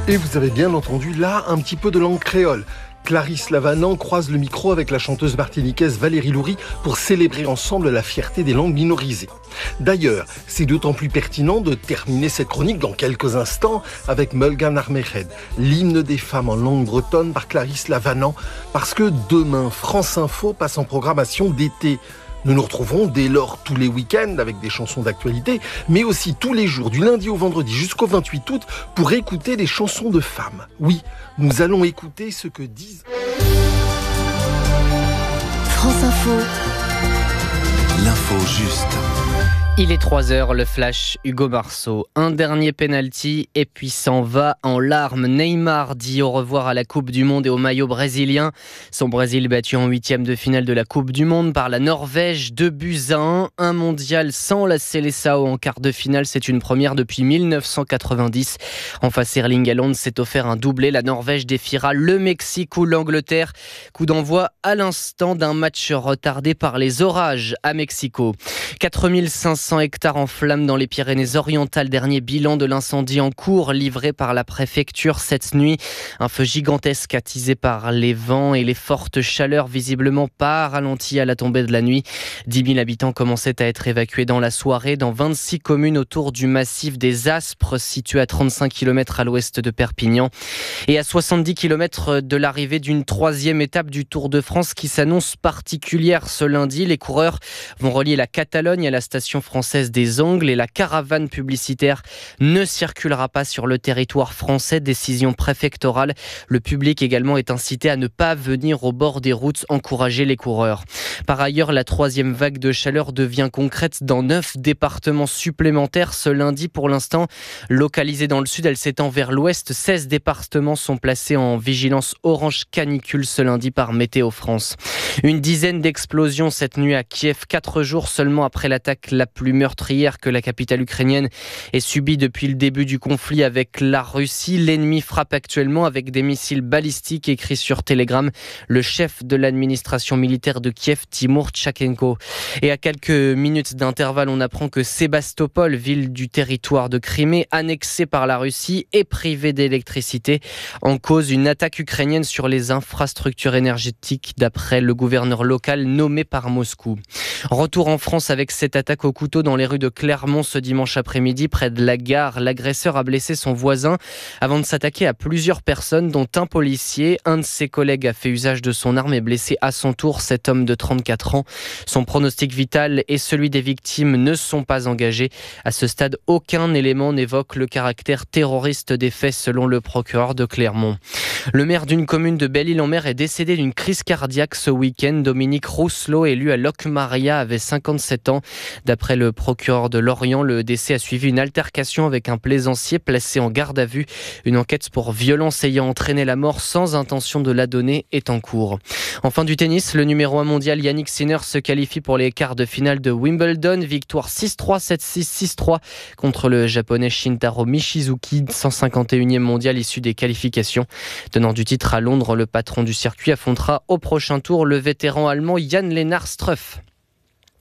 Et vous avez bien entendu là un petit peu de langue créole. Clarisse Lavanant croise le micro avec la chanteuse martiniquaise Valérie Loury pour célébrer ensemble la fierté des langues minorisées. D'ailleurs, c'est d'autant plus pertinent de terminer cette chronique dans quelques instants avec Mulgan Armehed, l'hymne des femmes en langue bretonne par Clarisse Lavanant, parce que demain, France Info passe en programmation d'été. Nous nous retrouverons dès lors tous les week-ends avec des chansons d'actualité, mais aussi tous les jours du lundi au vendredi jusqu'au 28 août pour écouter des chansons de femmes. Oui, nous allons écouter ce que disent... France Info. L'info juste. Il est 3h, le flash Hugo Marceau. Un dernier penalty et puis s'en va en larmes. Neymar dit au revoir à la Coupe du Monde et au maillot brésilien. Son Brésil battu en 8e de finale de la Coupe du Monde par la Norvège, 2-1. Un mondial sans la Seleção en quart de finale, c'est une première depuis 1990. En face, Erling Haaland s'est offert un doublé. La Norvège défiera le Mexique ou l'Angleterre. Coup d'envoi à l'instant d'un match retardé par les orages à Mexico. 4500 hectares en flammes dans les Pyrénées-Orientales. Dernier bilan de l'incendie en cours livré par la préfecture cette nuit. Un feu gigantesque attisé par les vents et les fortes chaleurs, visiblement pas ralenti à la tombée de la nuit. 10 000 habitants commençaient à être évacués dans la soirée dans 26 communes autour du massif des Aspres, situé à 35 km à l'ouest de Perpignan. Et à 70 km de l'arrivée d'une 3e étape du Tour de France qui s'annonce particulière ce lundi. Les coureurs vont relier la Catalogne à la station française des Angles et la caravane publicitaire ne circulera pas sur le territoire français. Décision préfectorale. Le public également est incité à ne pas venir au bord des routes encourager les coureurs. Par ailleurs, la 3e vague de chaleur devient concrète dans 9 départements supplémentaires ce lundi. Pour l'instant, localisée dans le sud, elle s'étend vers l'ouest. 16 départements sont placés en vigilance orange canicule ce lundi par Météo France. Une dizaine d'explosions cette nuit à Kiev, 4 jours seulement après l'attaque la plus meurtrière que la capitale ukrainienne ait subie depuis le début du conflit avec la Russie. L'ennemi frappe actuellement avec des missiles balistiques, écrit sur Telegram le chef de l'administration militaire de Kiev, Timur Tchakhenko. Et à quelques minutes d'intervalle, on apprend que Sébastopol, ville du territoire de Crimée, annexée par la Russie, est privée d'électricité. En cause, une attaque ukrainienne sur les infrastructures énergétiques, d'après le gouverneur local nommé par Moscou. Retour en France avec cette attaque au couteau dans les rues de Clermont ce dimanche après-midi près de la gare. L'agresseur a blessé son voisin avant de s'attaquer à plusieurs personnes dont un policier. Un de ses collègues a fait usage de son arme et blessé à son tour cet homme de 34 ans. Son pronostic vital et celui des victimes ne sont pas engagés. À ce stade, aucun élément n'évoque le caractère terroriste des faits selon le procureur de Clermont. Le maire d'une commune de Belle-Île-en-Mer est décédé d'une crise cardiaque ce week-end. Dominique Rousselot, élu à Locmaria, avait 57 ans. D'après le procureur de Lorient, le décès a suivi une altercation avec un plaisancier placé en garde à vue. Une enquête pour violence ayant entraîné la mort sans intention de la donner est en cours. Enfin du tennis, le numéro 1 mondial Yannick Sinner se qualifie pour les quarts de finale de Wimbledon. Victoire 6-3, 7-6, 6-3 contre le japonais Shintaro Michizuki, 151e mondial issu des qualifications. Tenant du titre à Londres, le patron du circuit affrontera au prochain tour le vétéran allemand Jan-Lennard Struff.